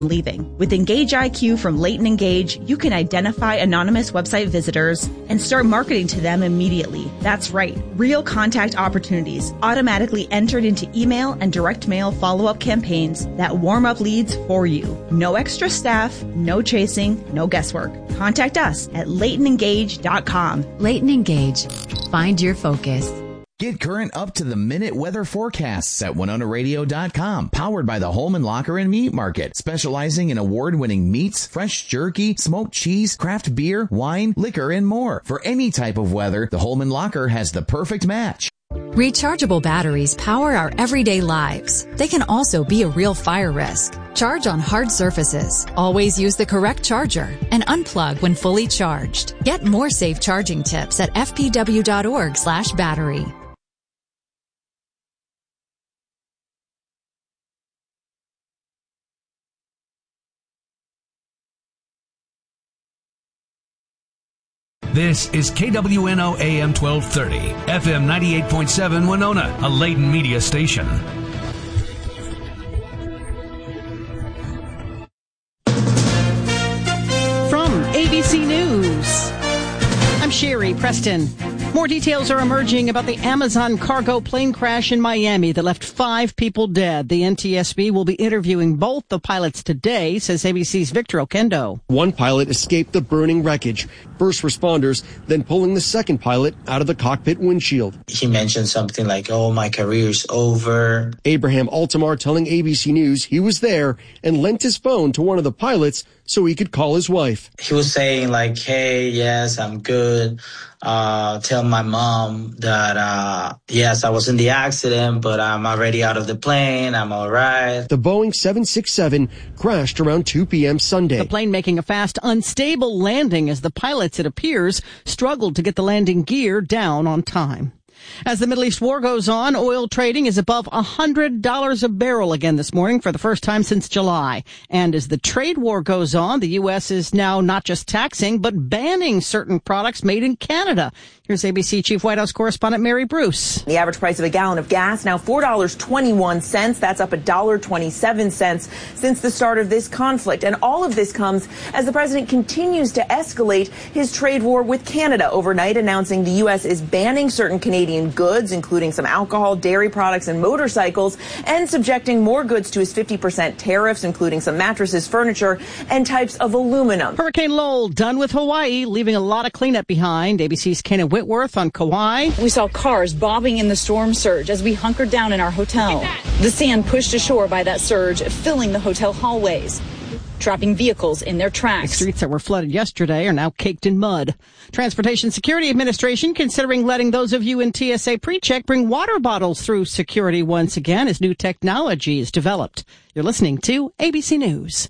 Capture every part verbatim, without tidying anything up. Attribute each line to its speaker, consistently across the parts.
Speaker 1: leaving. With Engage I Q from Leighton Engage, you can identify anonymous website visitors and start marketing to them immediately. That's right, real contact opportunities automatically entered into email and direct mail follow-up campaigns that warm up leads for you. No extra staff, no chasing, no guesswork. Contact us at leighton engage dot com.
Speaker 2: Leighton Engage. Find your focus.
Speaker 3: Get current up-to-the-minute weather forecasts at winona radio dot com. Powered by the Holman Locker and Meat Market, specializing in award-winning meats, fresh jerky, smoked cheese, craft beer, wine, liquor, and more. For any type of weather, the Holman Locker has the perfect match.
Speaker 2: Rechargeable batteries power our everyday lives. They can also be a real fire risk. Charge on hard surfaces. Always use the correct charger and unplug when fully charged. Get more safe charging tips at f p w dot org slash battery.
Speaker 4: This is K W N O A M twelve thirty, F M ninety-eight point seven Winona, a Leighton media station.
Speaker 5: From A B C News, I'm Sherry Preston. More details are emerging about the Amazon cargo plane crash in Miami that left five people dead. The N T S B will be interviewing both the pilots today, says A B C's Victor Okendo.
Speaker 6: One pilot escaped the burning wreckage. First responders then pulling the second pilot out of the cockpit windshield.
Speaker 7: He mentioned something like, oh, my career's over.
Speaker 6: Abraham Altamar telling A B C News he was there and lent his phone to one of the pilots so he could call his wife.
Speaker 7: He was saying like, hey, yes, I'm good. Uh, tell my mom that, uh, yes, I was in the accident, but I'm already out of the plane. I'm all right.
Speaker 6: The Boeing seven sixty-seven crashed around two p.m. Sunday.
Speaker 5: The plane making a fast, unstable landing as the pilots, it appears, struggled to get the landing gear down on time. As the Middle East war goes on, oil trading is above one hundred dollars a barrel again this morning for the first time since July. And as the trade war goes on, the U S is now not just taxing, but banning certain products made in Canada. Here's A B C Chief White House correspondent Mary Bruce.
Speaker 8: The average price of a gallon of gas now four dollars and twenty-one cents. That's up one dollar and twenty-seven cents since the start of this conflict. And all of this comes as the president continues to escalate his trade war with Canada, overnight announcing the U S is banning certain Canadian goods, including some alcohol, dairy products, and motorcycles, and subjecting more goods to his fifty percent tariffs, including some mattresses, furniture, and types of aluminum.
Speaker 5: Hurricane Lowell done with Hawaii, leaving a lot of cleanup behind. A B C's Kenna Whitworth on Kauai.
Speaker 9: We saw cars bobbing in the storm surge as we hunkered down in our hotel. The sand pushed ashore by that surge, filling the hotel hallways, trapping vehicles in their tracks.
Speaker 5: The streets that were flooded yesterday are now caked in mud. Transportation Security Administration considering letting those of you in T S A PreCheck bring water bottles through security once again as new technology is developed. You're listening to A B C News.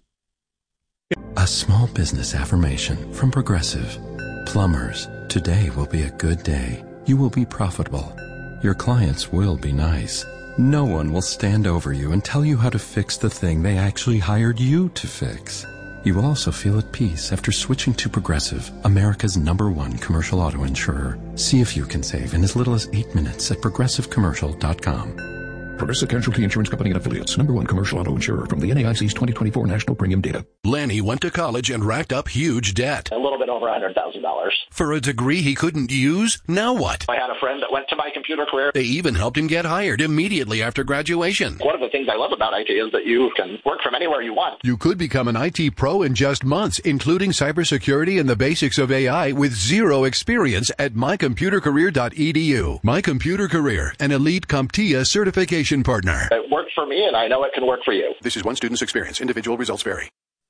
Speaker 10: A small business affirmation from Progressive. Plumbers, today will be a good day. You will be profitable. Your clients will be nice. No one will stand over you and tell you how to fix the thing they actually hired you to fix. You will also feel at peace after switching to Progressive, America's number one commercial auto insurer. See if you can save in as little as eight minutes at progressive commercial dot com.
Speaker 11: Progressive Casualty Insurance Company and Affiliates. Number one commercial auto insurer from the N A I C's twenty twenty-four National Premium Data.
Speaker 12: Lanny went to college and racked up huge debt.
Speaker 13: A little bit over one hundred thousand dollars.
Speaker 12: For a degree he couldn't use? Now what?
Speaker 13: I had a friend that went to My Computer Career.
Speaker 12: They even helped him get hired immediately after graduation.
Speaker 13: One of the things I love about I T is that you can work from anywhere you want.
Speaker 12: You could become an I T pro in just months, including cybersecurity and the basics of A I with zero experience at my computer career dot e d u. My Computer Career, an elite CompTIA certification partner.
Speaker 13: It worked for me, and I know it can work for you.
Speaker 12: This is one student's experience. Individual results vary.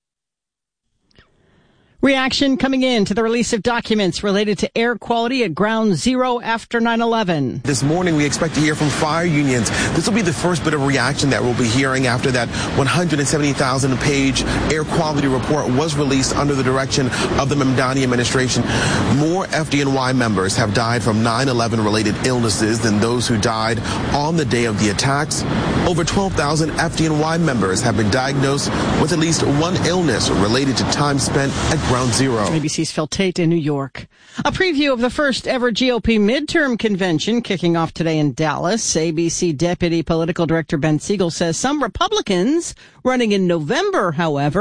Speaker 5: Reaction coming in to the release of documents related to air quality at Ground Zero after nine eleven.
Speaker 14: This morning, we expect to hear from fire unions. This will be the first bit of reaction that we'll be hearing after that one hundred seventy thousand page air quality report was released under the direction of the Mamdani administration. More F D N Y members have died from nine eleven related illnesses than those who died on the day of the attacks. Over twelve thousand F D N Y members have been diagnosed with at least one illness related to time spent at Ground Zero.
Speaker 5: A B C's Phil Tate in New York. A preview of the first ever G O P midterm convention kicking off today in Dallas. A B C Deputy Political Director Ben Siegel says some Republicans running in November, however,